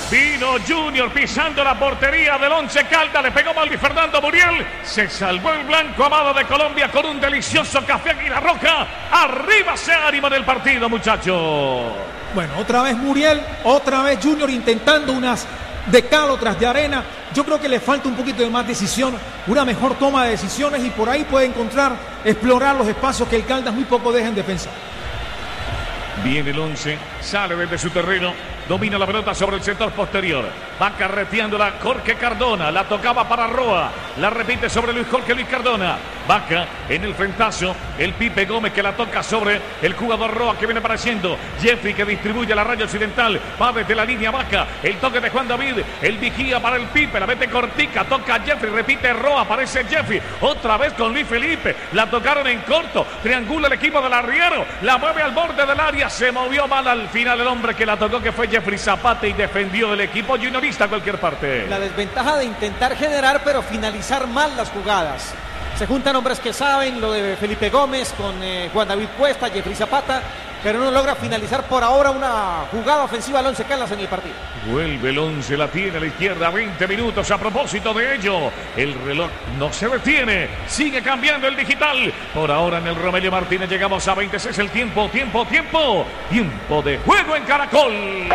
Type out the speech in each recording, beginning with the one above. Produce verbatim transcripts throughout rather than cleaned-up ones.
Vino Junior pisando la portería del Once Caldas. Le pegó mal y Fernando Muriel. Se salvó el blanco amado de Colombia con un delicioso café Águila Roja. Arriba se ánimo del partido, muchachos. Bueno, otra vez Muriel, otra vez Junior intentando unas de cal, otras de arena. Yo creo que le falta un poquito de más decisión, una mejor toma de decisiones y por ahí puede encontrar, explorar los espacios que el Caldas muy poco deja en defensa. Viene el once, sale desde su terreno, domina la pelota sobre el sector posterior. Va carreteándola Jorge Cardona, la tocaba para Roa, la repite sobre Luis Jorge Luis Cardona. Vaca en el frentazo, el Pipe Gómez que la toca sobre el jugador Roa que viene apareciendo. Jeffrey que distribuye la raya occidental, va desde la línea Vaca. El toque de Juan David, el vigía para el Pipe, la mete cortica, toca Jeffrey, repite Roa, aparece Jeffrey. Otra vez con Luis Felipe, la tocaron en corto, triangula el equipo del arriero, la mueve al borde del área, se movió mal al final el hombre que la tocó que fue Jeffrey Zapata y defendió el equipo juniorista a cualquier parte. La desventaja de intentar generar pero finalizar mal las jugadas. Se juntan hombres que saben, lo de Felipe Gómez con eh, Juan David Cuesta, Jeffrey Zapata, pero no logra finalizar por ahora una jugada ofensiva al Once Caldas en el partido. Vuelve el once, la tiene a la izquierda, veinte minutos. A propósito de ello, el reloj no se detiene, sigue cambiando el digital. Por ahora en el Romelio Martínez llegamos a veintiséis el tiempo, tiempo, tiempo, tiempo de juego en Caracol.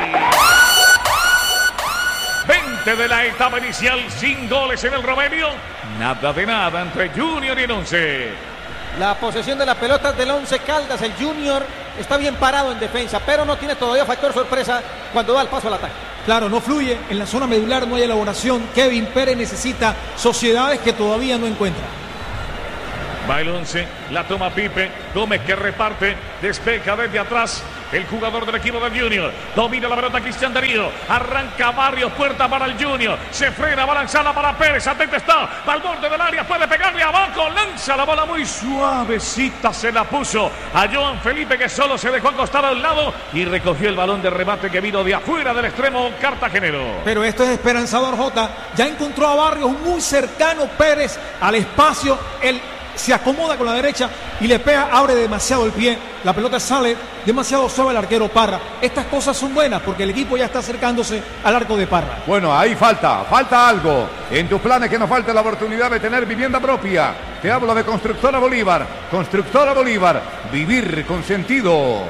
veinte de la etapa inicial, sin goles en el Romelio. Nada de nada entre Junior y el once. La posesión de la pelota del Once Caldas, el Junior está bien parado en defensa, pero no tiene todavía factor sorpresa cuando da el paso al ataque. Claro, no fluye, en la zona medular no hay elaboración. Kevin Pérez necesita sociedades que todavía no encuentra. Va el once, la toma Pipe, Gómez que reparte, despeja desde atrás el jugador del equipo del Junior, domina la pelota Cristian Darío, arranca Barrios, puerta para el Junior, se frena, va a lanzarla para Pérez, atento está, va al borde del área, puede pegarle abajo, lanza la bola muy suavecita, se la puso a Joan Felipe que solo se dejó acostar al lado y recogió el balón de remate que vino de afuera del extremo cartagenero. Pero esto es esperanzador, Jota, ya encontró a Barrios muy cercano Pérez al espacio, el se acomoda con la derecha y le pega, abre demasiado el pie, la pelota sale demasiado suave al arquero Parra. Estas cosas son buenas porque el equipo ya está acercándose al arco de Parra. Bueno, ahí falta, falta algo. En tus planes que nos falte la oportunidad de tener vivienda propia. Te hablo de Constructora Bolívar. Constructora Bolívar, vivir con sentido.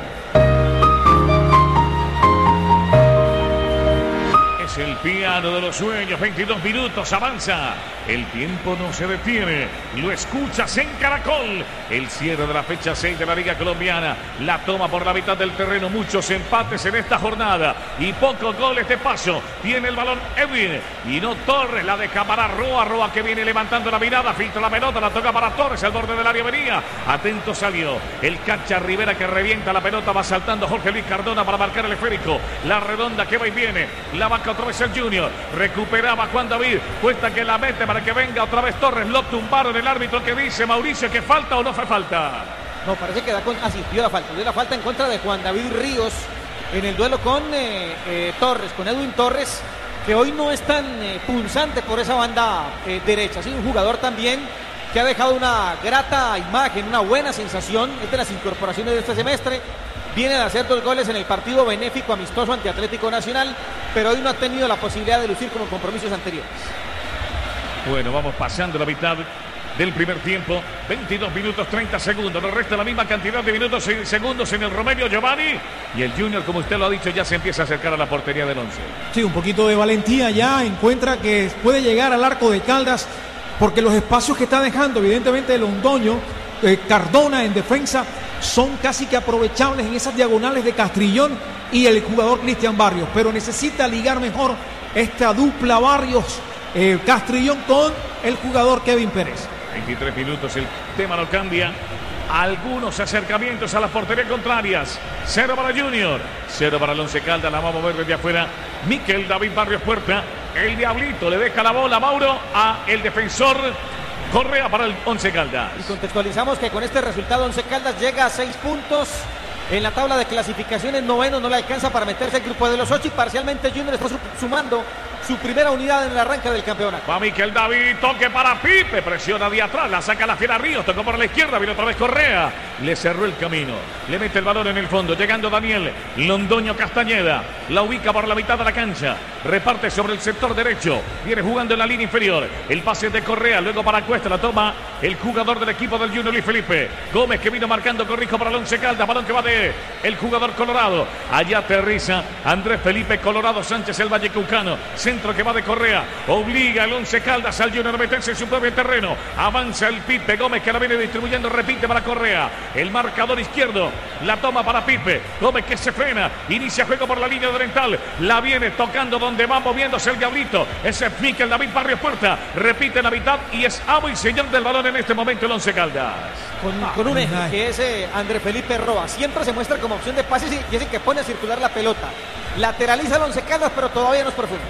El piano de los sueños, veintidós minutos, avanza. El tiempo no se detiene. Lo escuchas en Caracol. El cierre de la fecha seis de la Liga Colombiana. La toma por la mitad del terreno. Muchos empates en esta jornada y pocos goles de paso. Tiene el balón Edwin y no Torres. La deja para Roa. Roa que viene levantando la mirada. Filtra la pelota. La toca para Torres. Al borde del área venía. Atento salió. El Cacha Rivera que revienta la pelota. Va saltando Jorge Luis Cardona para marcar el esférico. La redonda que va y viene. La vaca otra vez el Junior. Recuperaba Juan David. Cuesta que la mete para que venga otra vez Torres. Lo tumbaron el árbitro que dice Mauricio que falta o no fue falta. No, parece que da con. Ah, sí, dio la falta. Dio la falta en contra de Juan David Ríos en el duelo con eh, eh, Torres, con Edwin Torres, que hoy no es tan eh, punzante por esa banda eh, derecha. Sí, un jugador también que ha dejado una grata imagen, una buena sensación. Es de las incorporaciones de este semestre. Viene de hacer dos goles en el partido benéfico amistoso ante Atlético Nacional, pero hoy no ha tenido la posibilidad de lucir como en compromisos anteriores. Bueno, vamos pasando la mitad del primer tiempo, veintidós minutos treinta segundos, nos resta la misma cantidad de minutos y segundos en el Romelio Giovanni, y el Junior, como usted lo ha dicho, ya se empieza a acercar a la portería del once. Sí, un poquito de valentía ya, encuentra que puede llegar al arco de Caldas, porque los espacios que está dejando, evidentemente el Londoño, eh, Cardona en defensa, son casi que aprovechables en esas diagonales de Castrillón y el jugador Cristian Barrios, pero necesita ligar mejor esta dupla Barrios eh, Castrillón con el jugador Kevin Pérez. veintitrés minutos, el tema no cambia. Algunos acercamientos a las porterías contrarias. Cero para Junior, cero para el Once Caldas. La va a mover desde afuera Miquel David Barrios Puerta. El Diablito le deja la bola, Mauro, a el defensor Correa para el Once Caldas. Y contextualizamos que con este resultado Once Caldas llega a seis puntos en la tabla de clasificaciones, noveno, no le alcanza para meterse al grupo de los ocho y parcialmente Junior está sumando su primera unidad en el arranque del campeonato. Va Miquel David, toque para Pipe, presiona de atrás, la saca la fiera Ríos, tocó por la izquierda, viene otra vez Correa, le cerró el camino, le mete el balón en el fondo, llegando Daniel Londoño Castañeda, la ubica por la mitad de la cancha, reparte sobre el sector derecho, viene jugando en la línea inferior, el pase de Correa, luego para Cuesta, la toma el jugador del equipo del Junior Luis Felipe Gómez, que vino marcando corrijo para el Once Caldas, balón que va de el jugador colorado, allá aterriza Andrés Felipe Colorado Sánchez, el vallecaucano, centro que va de Correa, obliga el Once Caldas al Junior a meterse en su propio terreno, avanza el Pipe Gómez que la viene distribuyendo, repite para Correa, el marcador izquierdo, la toma para Pipe Gómez que se frena, inicia juego por la línea oriental, la viene tocando donde va moviéndose el diablito, ese es Miquel David Barrios Puerta, repite la mitad y es amo y señor del balón en este momento el Once Caldas. Con, con un eje que es eh, Andrés Felipe Roa, siempre se muestra como opción de pases y, y es el que pone a circular la pelota, lateraliza el Once Caldas pero todavía no es profundo.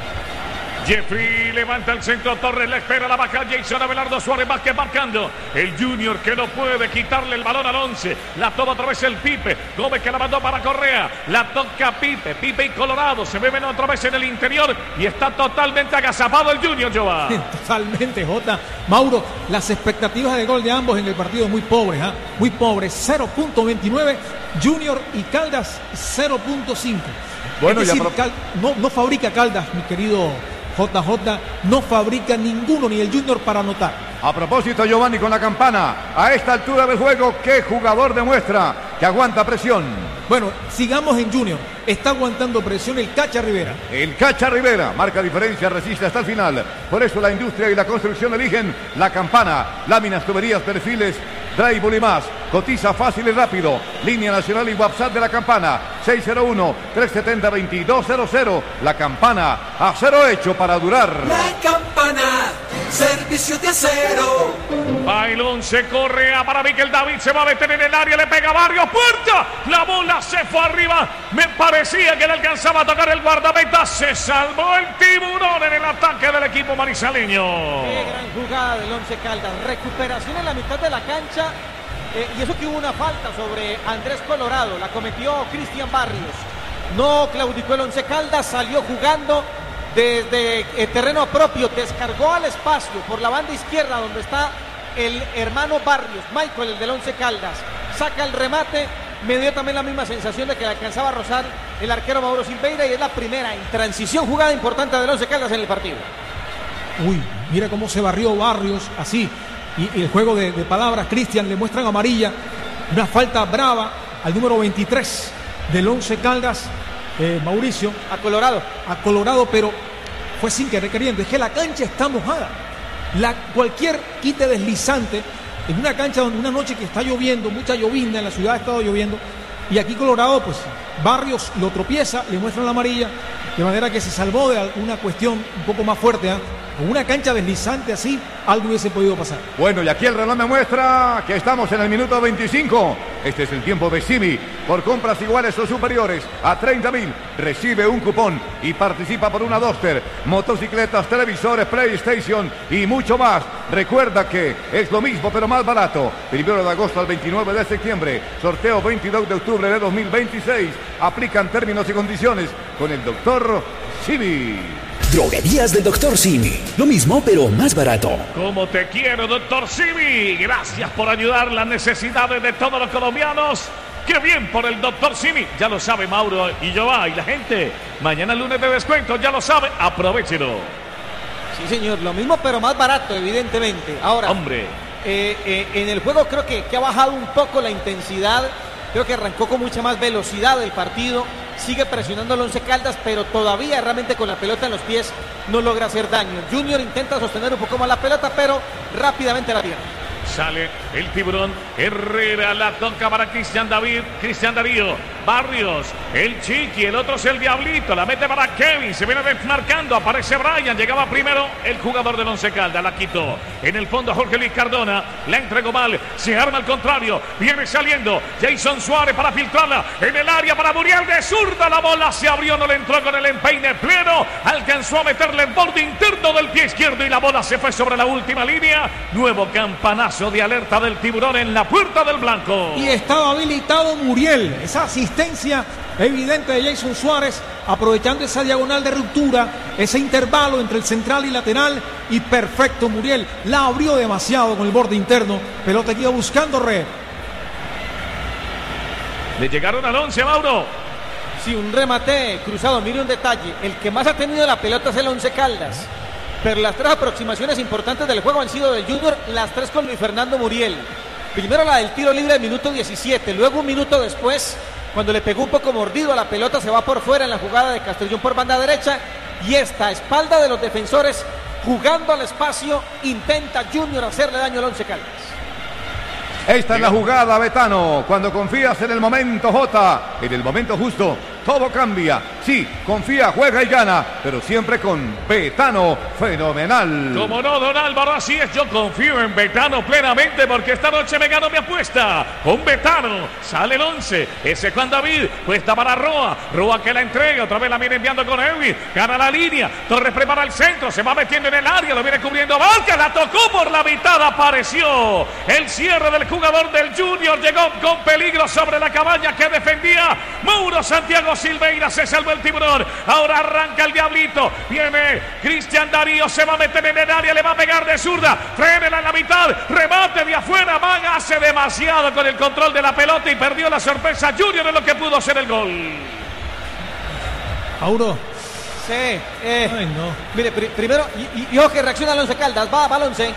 Jeffrey levanta el centro, Torres le espera la baja, Jason Abelardo Suárez Vázquez marcando, el Junior que no puede quitarle el balón al once, la toma otra vez el Pipe, Gómez que la mandó para Correa, la toca Pipe, Pipe y Colorado, se ven otra vez en el interior y está totalmente agazapado el Junior, Joa. Totalmente, Jota. Mauro, las expectativas de gol de ambos en el partido muy pobres, ¿eh? muy pobres, cero punto veintinueve, Junior y Caldas cero punto cinco. Bueno, es decir, ya pro... Cal... no, no fabrica Caldas, mi querido J J, no fabrica ninguno, ni el Junior para anotar. A propósito, Giovanni, con la campana, a esta altura del juego, ¿qué jugador demuestra que aguanta presión? Bueno, sigamos en Junior. Está aguantando presión el Cacha Rivera. El Cacha Rivera marca diferencia, resiste hasta el final. Por eso la industria y la construcción eligen la campana. Láminas, tuberías, perfiles, drywall y más. Cotiza fácil y rápido. Línea nacional y WhatsApp de la campana. seis cero uno, tres siete cero, dos dos cero cero. La campana, acero hecho para durar. La campana, servicio de acero. Bailón se corre a para Miquel David, se va a meter en el área, le pega Barrios, puerta, la bola se fue arriba, me parecía que le alcanzaba a tocar el guardameta, se salvó el tiburón en el ataque del equipo manizaleño. Qué gran jugada del Once Caldas, recuperación en la mitad de la cancha, eh, y eso que hubo una falta sobre Andrés Colorado, la cometió Cristian Barrios, no claudicó el Once Caldas, salió jugando desde el terreno propio, descargó al espacio por la banda izquierda donde está el hermano Barrios, Michael, el del Once Caldas, saca el remate, me dio también la misma sensación de que le alcanzaba a rozar el arquero Mauro Silveira y es la primera en transición jugada importante del Once Caldas en el partido. Uy, mira cómo se barrió Barrios, así, y, y el juego de, de palabras, Cristian, le muestran amarilla, una falta brava al número veintitrés del Once Caldas, eh, Mauricio. A Colorado. A Colorado, pero fue sin querer queriendo, es que la cancha está mojada. La, cualquier quite deslizante en una cancha donde una noche que está lloviendo, mucha llovizna, en la ciudad ha estado lloviendo, y aquí Colorado, pues Barrios lo tropieza, le muestran la amarilla, de manera que se salvó de alguna cuestión un poco más fuerte, ¿eh? Con una cancha deslizante así, algo hubiese podido pasar. Bueno, y aquí el reloj me muestra que estamos en el minuto veinticinco. Este es el tiempo de Simi. Por compras iguales o superiores a treinta mil, recibe un cupón y participa por una Duster, motocicletas, televisores, PlayStation y mucho más. Recuerda que es lo mismo pero más barato. Primero de agosto al veintinueve de septiembre. Sorteo veintidós de octubre de dos mil veintiséis. Aplican términos y condiciones con el doctor Simi. Droguerías del doctor Simi. Lo mismo, pero más barato. Como te quiero, doctor Simi. Gracias por ayudar las necesidades de todos los colombianos. ¡Qué bien por el doctor Simi! Ya lo sabe Mauro y Joa y la gente. Mañana lunes de descuento, ya lo sabe. Aprovechelo. Sí, señor. Lo mismo, pero más barato, evidentemente. Ahora, hombre, eh, eh, en el juego creo que, que ha bajado un poco la intensidad. Creo que arrancó con mucha más velocidad el partido. Sigue presionando al Once Caldas, pero todavía realmente con la pelota en los pies no logra hacer daño. Junior intenta sostener un poco más la pelota, pero rápidamente la pierde. Sale el tiburón, Herrera, la toca para Cristian David, Cristian Darío, Barrios, el Chiqui, el otro es el Diablito, la mete para Kevin, se viene desmarcando, aparece Brian, llegaba primero el jugador del Once Caldas, la quitó, en el fondo Jorge Luis Cardona, la entregó mal, se arma al contrario, viene saliendo, Jason Suárez para filtrarla, en el área para Muriel de zurda, la bola se abrió, no le entró con el empeine pleno, alcanzó a meterle en borde interno del pie izquierdo y la bola se fue sobre la última línea, nuevo campanazo de alerta del tiburón en la puerta del blanco. Y estaba habilitado Muriel. Esa asistencia evidente de Jason Suárez aprovechando esa diagonal de ruptura, ese intervalo entre el central y lateral, y perfecto Muriel, la abrió demasiado con el borde interno, pelota que iba buscando red. Le llegaron al once, Mauro. Sí, un remate cruzado, mire un detalle, el que más ha tenido la pelota es el Once Caldas, pero las tres aproximaciones importantes del juego han sido del Junior, las tres con Luis Fernando Muriel. Primero la del tiro libre del minuto diecisiete, luego un minuto después, cuando le pegó un poco mordido a la pelota, se va por fuera en la jugada de Castellón por banda derecha, y esta, a espalda de los defensores, jugando al espacio, intenta Junior hacerle daño al Once Caldas. Esta es la jugada, Betano. Cuando confías en el momento J, en el momento justo, todo cambia. Sí, confía, juega y gana, pero siempre con Betano, fenomenal. Como no, don Álvaro, así es. Yo confío en Betano plenamente porque esta noche me gano mi apuesta. Con Betano sale el once. Ese Juan David, cuesta para Roa. Roa que la entrega, otra vez la viene enviando con Edwin. Gana la línea. Torres prepara el centro, se va metiendo en el área, lo viene cubriendo Vázquez, la tocó por la mitad, apareció. El cierre del jugador del Junior llegó con peligro sobre la cabaña que defendía Mauro Santiago Silveira. Se salvó el tiburón. Ahora arranca el diablito. Viene Cristian Darío. Se va a meter en el área. Le va a pegar de zurda. Frénela en la mitad. Remate de afuera. Maga hace demasiado con el control de la pelota y perdió la sorpresa. Junior en lo que pudo ser el gol. Mauro. Sí. Eh, Ay, no. Mire, pr primero, y, y, y ojo que reacciona al Once Caldas. Va, va al once.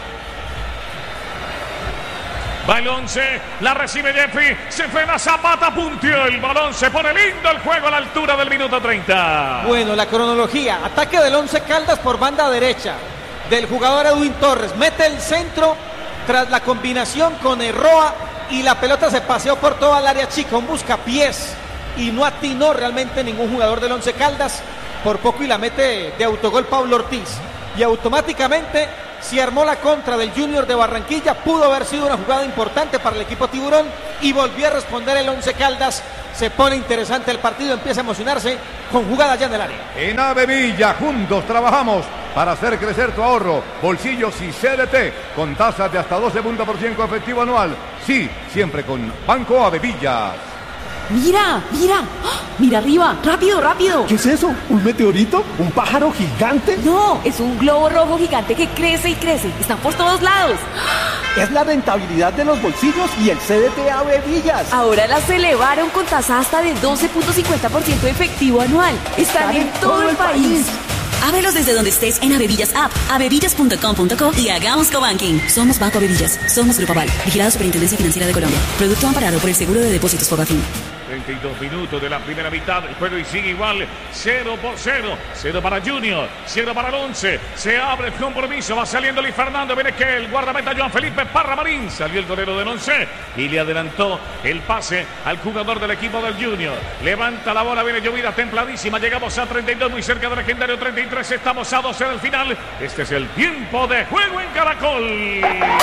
Va el once, la recibe Jeffy, se fue la Zapata, punteó el balón, se pone lindo el juego a la altura del minuto treinta. Bueno, la cronología, ataque del Once Caldas por banda derecha, del jugador Edwin Torres, mete el centro tras la combinación con Roa y la pelota se paseó por toda el área chica, un buscapiés, y no atinó realmente ningún jugador del Once Caldas, por poco y la mete de autogol Pablo Ortiz, y automáticamente se armó la contra del Junior de Barranquilla. Pudo haber sido una jugada importante para el equipo tiburón y volvió a responder el Once Caldas. Se pone interesante el partido, empieza a emocionarse con jugadas ya en el área. En Avevilla juntos trabajamos para hacer crecer tu ahorro, bolsillos y C D T con tasas de hasta doce puntos por ciento efectivo anual. Sí, siempre con Banco Avevilla. Mira, mira, ¡ah! Mira arriba, rápido, rápido. ¿Qué es eso? ¿Un meteorito? ¿Un pájaro gigante? No, es un globo rojo gigante que crece y crece. Están por todos lados. Es la rentabilidad de los bolsillos y el C D T Avevillas. Ahora las elevaron con tasa hasta de doce punto cincuenta por ciento efectivo anual. Están, Están en, en todo, todo el país. país. Ábrelos desde donde estés en Avevillas App, avevillas punto com punto co y hagamos cobanking. Somos Banco Avevillas, somos Grupo Aval, vigilado Superintendencia Financiera de Colombia. Producto amparado por el Seguro de Depósitos Fogafín. treinta y dos minutos de la primera mitad, el juego y sigue igual, cero por cero, cero para Junior, cero para el once, se abre el compromiso, va saliendo Luis Fernando, viene que el guardameta Joan Felipe Parra Marín, salió el golero del once y le adelantó el pase al jugador del equipo del Junior, levanta la bola, viene llovida templadísima, llegamos a treinta y dos, muy cerca del legendario treinta y tres, estamos a doce del final, este es el tiempo de juego en Caracol.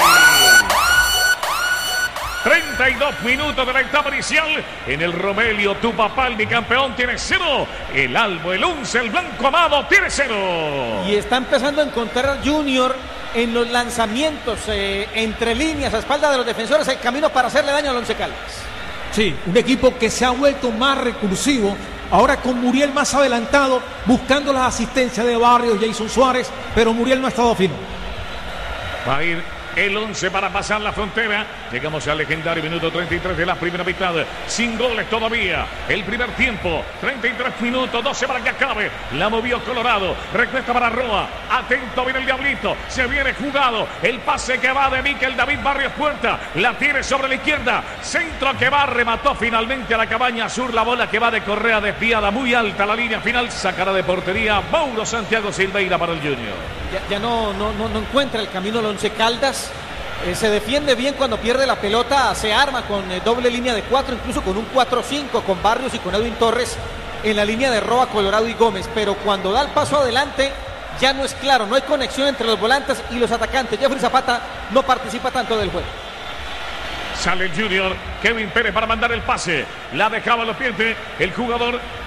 treinta y dos minutos de la etapa inicial. En el Romelio, tu papá, el bicampeón, tiene cero. El Albo, el once, el Blanco Amado, tiene cero. Y está empezando a encontrar Junior en los lanzamientos, eh, entre líneas, a espalda de los defensores, el camino para hacerle daño al Once Caldas. Sí, un equipo que se ha vuelto más recursivo. Ahora con Muriel más adelantado, buscando las asistencias de Barrios, Jason Suárez, pero Muriel no ha estado fino. Va a ir el once para pasar la frontera. Llegamos al legendario minuto treinta y tres de la primera mitad. Sin goles todavía. El primer tiempo. treinta y tres minutos. doce para que acabe. La movió Colorado. Recuesta para Roa. Atento viene el diablito. Se viene jugado. El pase que va de Miquel David Barrios Puerta. La tiene sobre la izquierda. Centro que va. Remató finalmente a la cabaña sur. La bola que va de Correa desviada. Muy alta la línea final. Sacará de portería Mauro Santiago Silveira para el Junior. Ya, ya no, no, no, no encuentra el camino el Once Caldas. Eh, se defiende bien cuando pierde la pelota, se arma con eh, doble línea de cuatro, incluso con un cuatro cinco con Barrios y con Edwin Torres en la línea de Roa, Colorado y Gómez, pero cuando da el paso adelante ya no es claro, no hay conexión entre los volantes y los atacantes. Jeffrey Zapata no participa tanto del juego. Sale el Junior, Kevin Pérez para mandar el pase, la dejaba, lo pierde el jugador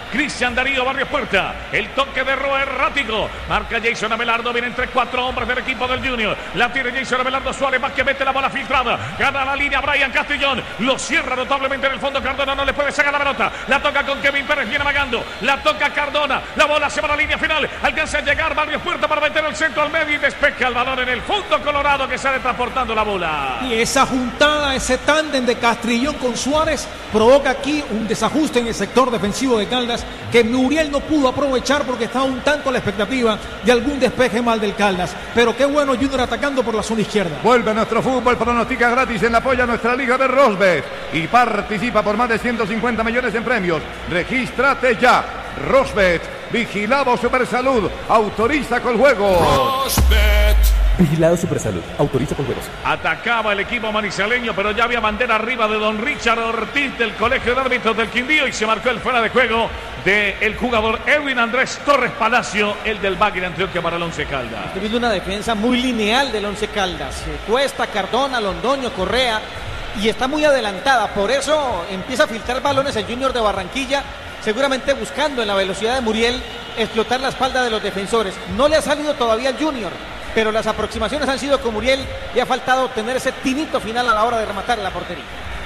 Cristian Darío Barrios Puerta. El toque de Roa errático. Marca Jason Abelardo. Viene entre cuatro hombres del equipo del Junior. La tiene Jason Abelardo Suárez. Más que mete la bola filtrada. Gana la línea Brian Castrillón. Lo cierra notablemente en el fondo. Cardona no le puede sacar la pelota. La toca con Kevin Pérez. Viene amagando. La toca Cardona. La bola se va a la línea final. Alcanza a llegar Barrios Puerta para meter el centro al medio y despeja el balón en el fondo colorado que sale transportando la bola. Y esa juntada, ese tándem de Castrillón con Suárez provoca aquí un desajuste en el sector defensivo de Caldas que Muriel no pudo aprovechar porque estaba un tanto a la expectativa de algún despeje mal del Caldas. Pero qué bueno Junior atacando por la zona izquierda. Vuelve nuestro fútbol, pronostica gratis en la apoya nuestra liga de Rosbet y participa por más de ciento cincuenta millones en premios. Regístrate ya. Rosbet, vigilado Supersalud, autoriza con juego. Rosbet. Vigilado Supersalud, autoriza con juegos. Atacaba el equipo manizaleño, pero ya había bandera arriba de don Richard Ortiz del Colegio de Árbitros del Quindío y se marcó el fuera de juego del jugador Edwin Andrés Torres Palacio, el del Bagre Antioquia para el Once Caldas. Estoy viendo una defensa muy lineal del Once Caldas. Cuesta, Cardona, Londoño, Correa y está muy adelantada. Por eso empieza a filtrar balones el Junior de Barranquilla, seguramente buscando en la velocidad de Muriel explotar la espalda de los defensores. No le ha salido todavía al Junior, pero las aproximaciones han sido con Muriel y ha faltado obtener ese tinito final a la hora de rematar la portería.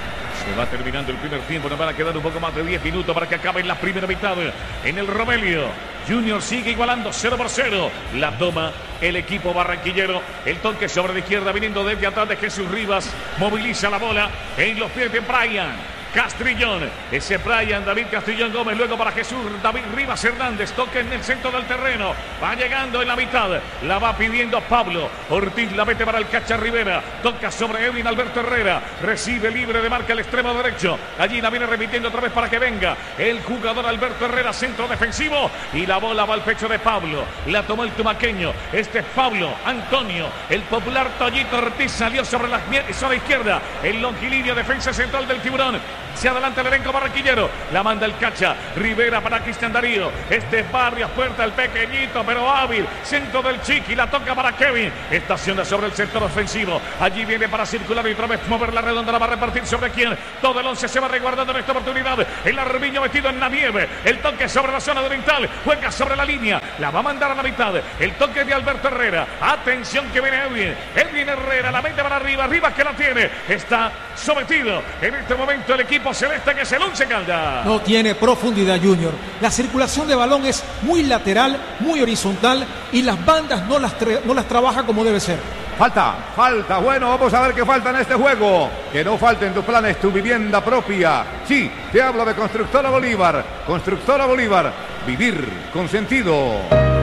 Se va terminando el primer tiempo, nos van a quedar un poco más de diez minutos para que acabe la primera mitad en el Romelio. Junior sigue igualando cero por cero. La toma el equipo barranquillero. El toque sobre la izquierda viniendo desde atrás de Jesús Rivas. Moviliza la bola en los pies de Brian Castrillón, ese Brian David Castrillón Gómez, luego para Jesús David Rivas Hernández, toque en el centro del terreno, va llegando en la mitad, la va pidiendo Pablo Ortiz, la mete para el Cacha Rivera, toca sobre Edwin Alberto Herrera, recibe libre de marca el extremo derecho, allí la viene repitiendo otra vez para que venga el jugador Alberto Herrera, centro defensivo, y la bola va al pecho de Pablo, la tomó el tumaqueño, este es Pablo Antonio, el popular Toyito Ortiz salió sobre la, sobre la izquierda, el longilíneo defensa central del Tiburón. Se adelanta el elenco barranquillero, la manda el Cacha Rivera para Cristian Darío, este es Barrios Puerta, el pequeñito pero hábil, centro del Chiqui, la toca para Kevin, estaciona sobre el sector ofensivo, allí viene para circular y otra vez mover la redonda, la va a repartir sobre quién, todo el once se va resguardando en esta oportunidad, el Armiño metido en la nieve, el toque sobre la zona oriental, juega sobre la línea, la va a mandar a la mitad, el toque de Alberto Herrera, atención que viene Edwin, Edwin Herrera, la mete para arriba, arriba que la tiene, está sometido en este momento el equipo celeste que es el Once Caldas. No tiene profundidad Junior. La circulación de balón es muy lateral, muy horizontal y las bandas no las, no las trabaja como debe ser. Falta, falta. Bueno, vamos a ver qué falta en este juego. Que no falte en tus planes tu vivienda propia. Sí, te hablo de Constructora Bolívar. Constructora Bolívar. Vivir con sentido.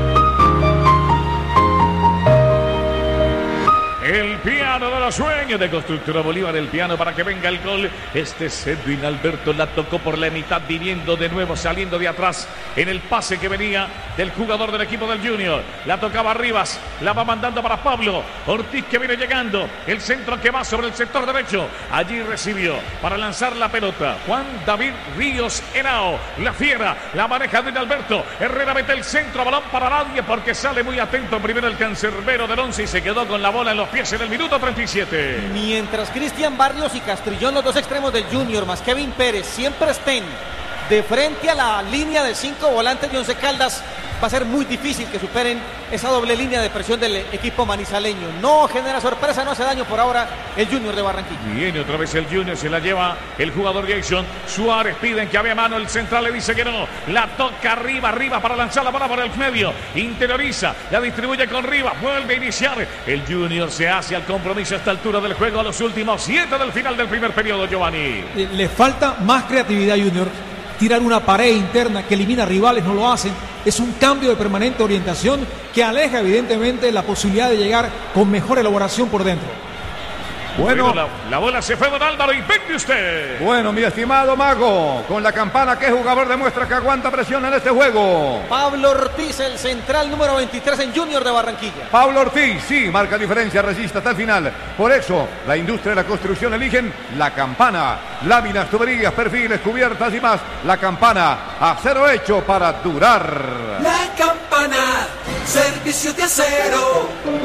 El piano de los sueños de Constructora Bolívar, el piano para que venga el gol. Este es Edwin Alberto, la tocó por la mitad, viniendo de nuevo, saliendo de atrás en el pase que venía del jugador del equipo del Junior. La tocaba Rivas, la va mandando para Pablo Ortiz que viene llegando. El centro que va sobre el sector derecho. Allí recibió para lanzar la pelota Juan David Ríos Henao. La fiera, la maneja Edwin Alberto. Herrera mete el centro, balón para nadie porque sale muy atento primero el cancerbero del once y se quedó con la bola en los pies en el minuto treinta y siete. Mientras Cristian Barrios y Castrillón, los dos extremos del Junior, más Kevin Pérez, siempre estén de frente a la línea de cinco volantes de Once Caldas, va a ser muy difícil que superen esa doble línea de presión del equipo manizaleño. No genera sorpresa, no hace daño por ahora el Junior de Barranquilla. Viene otra vez el Junior, se la lleva el jugador Jason Suárez, piden que había mano, el central le dice que no, la toca arriba, arriba para lanzar la bola por el medio, interioriza, la distribuye con Rivas, vuelve a iniciar, el Junior se hace al compromiso a esta altura del juego, a los últimos siete del final del primer periodo, Giovanni. Le, le falta más creatividad Junior. Tirar una pared interna que elimina rivales, no lo hacen. Es un cambio de permanente orientación que aleja evidentemente la posibilidad de llegar con mejor elaboración por dentro. Bueno, bueno la, la bola se fue don Álvaro y venga usted. Bueno, mi estimado Mago, con la campana, ¿qué jugador demuestra que aguanta presión en este juego? Pablo Ortiz, el central número veintitrés en Junior de Barranquilla. Pablo Ortiz, sí, marca diferencia, resiste hasta el final. Por eso, la industria de la construcción eligen la campana. Láminas, tuberías, perfiles, cubiertas y más. La campana, acero hecho para durar. La campana, servicio de acero.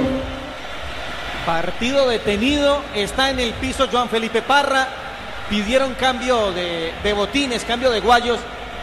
Partido detenido, está en el piso Joan Felipe Parra, pidieron cambio de, de botines, cambio de guayos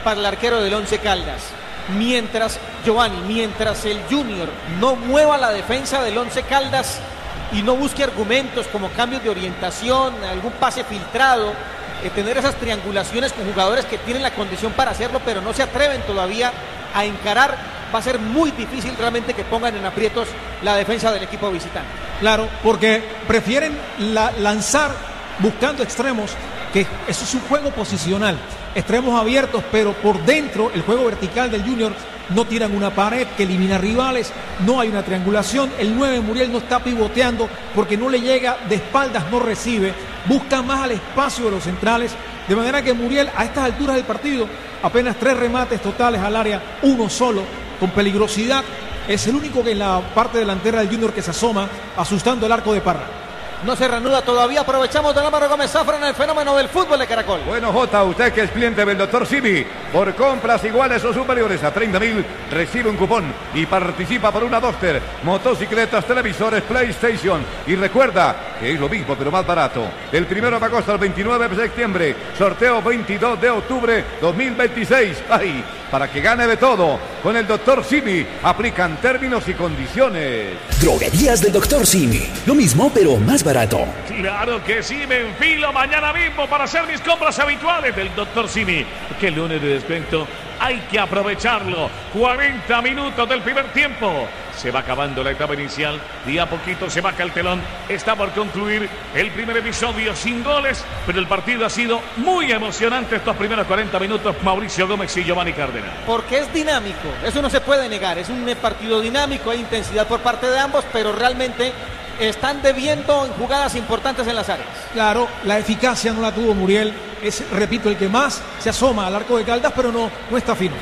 para el arquero del Once Caldas. Mientras, Giovanni, mientras el Junior no mueva la defensa del Once Caldas y no busque argumentos como cambios de orientación, algún pase filtrado, eh, tener esas triangulaciones con jugadores que tienen la condición para hacerlo, pero no se atreven todavía a encarar, va a ser muy difícil realmente que pongan en aprietos la defensa del equipo visitante. Claro, porque prefieren la, lanzar buscando extremos, que eso es un juego posicional, extremos abiertos, pero por dentro el juego vertical del Junior no tiran una pared que elimina rivales, no hay una triangulación, el nueve Muriel no está pivoteando porque no le llega de espaldas, no recibe, busca más al espacio de los centrales, de manera que Muriel a estas alturas del partido, apenas tres remates totales al área, uno solo, con peligrosidad, es el único que en la parte delantera del Junior que se asoma, asustando el arco de Parra. No se reanuda todavía, aprovechamos de Álvaro Gómez Zafra en el fenómeno del fútbol de Caracol. Bueno, Jota, usted que es cliente del doctor Simi, por compras iguales o superiores a treinta mil, recibe un cupón y participa por una Duster, motocicletas, televisores, PlayStation. Y recuerda que es lo mismo pero más barato. Del primero de agosto al veintinueve de septiembre, sorteo veintidós de octubre dos mil veintiséis. ¡Ay! Para que gane de todo, con el doctor Simi, aplican términos y condiciones. Droguerías del doctor Simi, lo mismo pero más barato. Claro que sí, me enfilo mañana mismo para hacer mis compras habituales del doctor Simi. Que lunes de descuento, hay que aprovecharlo. cuarenta minutos del primer tiempo. Se va acabando la etapa inicial y a poquito se baja el telón. Está por concluir el primer episodio sin goles, pero el partido ha sido muy emocionante estos primeros cuarenta minutos. Mauricio Gómez y Giovanni Cárdenas. Porque es dinámico, eso no se puede negar. Es un partido dinámico, hay intensidad por parte de ambos, pero realmente están debiendo en jugadas importantes en las áreas. Claro, la eficacia no la tuvo Muriel. Es, repito, el que más se asoma al arco de Caldas, pero no, no está fino.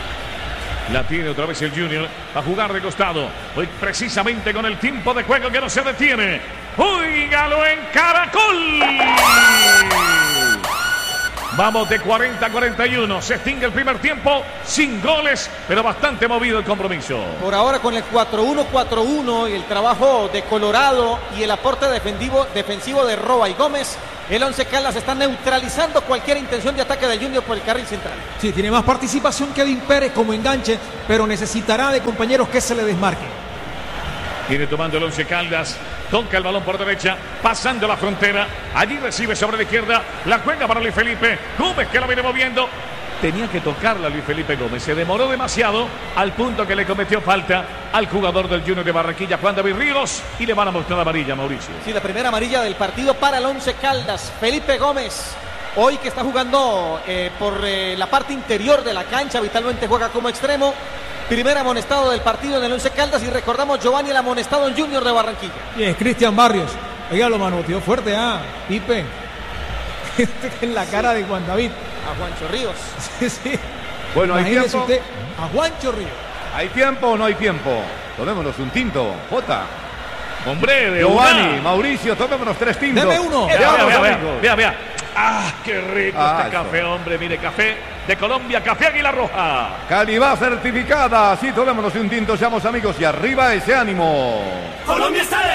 La tiene otra vez el Junior a jugar de costado. Hoy precisamente con el tiempo de juego que no se detiene. ¡Óigalo en Caracol! Vamos de cuarenta a cuarenta y uno. Se extingue el primer tiempo sin goles, pero bastante movido el compromiso. Por ahora con el cuatro uno cuatro uno y el trabajo de Colorado y el aporte defensivo, defensivo de Roa y Gómez, el Once Caldas está neutralizando cualquier intención de ataque del Junior por el carril central. Sí, tiene más participación que Edwin Pérez como enganche, pero necesitará de compañeros que se le desmarquen. Viene tomando el Once Caldas, toca el balón por derecha, pasando la frontera, allí recibe sobre la izquierda, la juega para Luis Felipe Gómez, que la viene moviendo. Tenía que tocarla Luis Felipe Gómez, se demoró demasiado al punto que le cometió falta al jugador del Junior de Barranquilla, Juan David Ríos, y le van a mostrar amarilla, Mauricio. Sí, la primera amarilla del partido para el Once Caldas. Felipe Gómez, hoy que está jugando eh, por eh, la parte interior de la cancha, habitualmente juega como extremo. Primer amonestado del partido en el Once Caldas, y recordamos, Giovanni, el amonestado en Junior de Barranquilla. Y es Cristian Barrios. Oiga, lo manoteó fuerte, ah, Pipe. En la cara de Juan David. A Juancho Ríos. Sí, sí. Bueno, hay Imagínese tiempo. usted a Juancho Ríos. ¿Hay tiempo o no hay tiempo? Tomémonos un tinto, Jota. Hombre, de Giovanni, una. Mauricio, tomémonos tres tintos. Deme uno. Vea, Veamos, vea, vea, amigos. vea, vea. Ah, qué rico Ah, este eso. café, hombre. Mire, café de Colombia, café Águila Roja. Calidad certificada. Sí, tomémonos un tinto, seamos amigos y arriba ese ánimo. Colombia está de